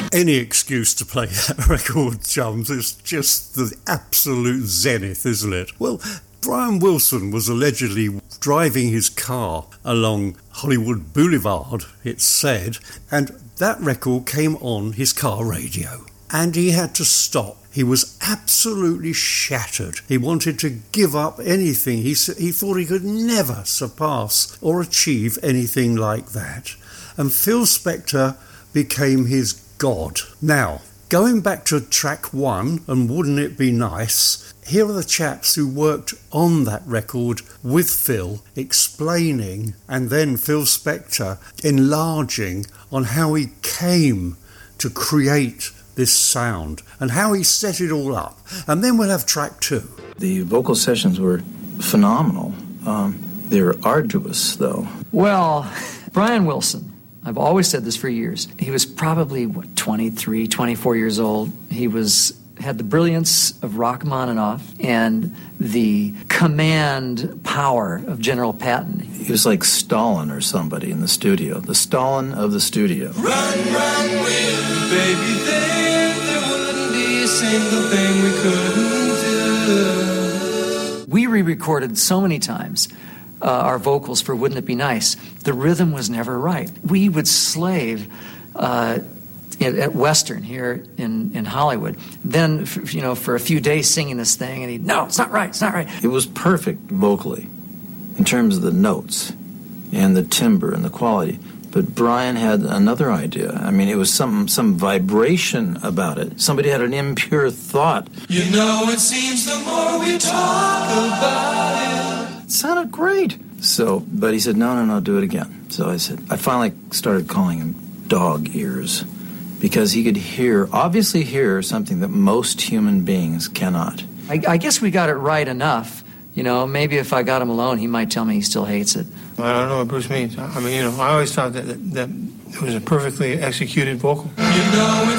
Any excuse to play that record, chums, is just the absolute zenith, isn't it? Well, Brian Wilson was allegedly driving his car along Hollywood Boulevard, it's said, and that record came on his car radio. And he had to stop. He was absolutely shattered. He wanted to give up anything. He thought he could never surpass or achieve anything like that. And Phil Spector became his god. Now, going back to track 1 and Wouldn't It Be Nice, here are the chaps who worked on that record with Phil, explaining, and then Phil Spector enlarging on how he came to create this sound and how he set it all up. And then we'll have track 2. The vocal sessions were phenomenal. They were arduous, though. Well, Brian Wilson, I've always said this for years. He was probably, 23, 24 years old. He had the brilliance of Rachmaninoff and the command power of General Patton. He was like Stalin or somebody in the studio. The Stalin of the studio. Run, run with me, baby, there wouldn't be a single thing we couldn't do. We re-recorded so many times our vocals for Wouldn't It Be Nice. The rhythm was never right. We would slave at Western here in Hollywood. Then, for a few days singing this thing, and no, it's not right, it's not right. It was perfect vocally in terms of the notes and the timbre and the quality. But Brian had another idea. I mean, it was some vibration about it. Somebody had an impure thought. You know, it seems the more we talk about it. It sounded great. But he said, no, do it again. So I finally started calling him Dog Ears, because he could obviously hear something that most human beings cannot. I guess we got it right enough. Maybe if I got him alone, he might tell me he still hates it. I don't know what Bruce means. I mean, I always thought that it was a perfectly executed vocal. You know, it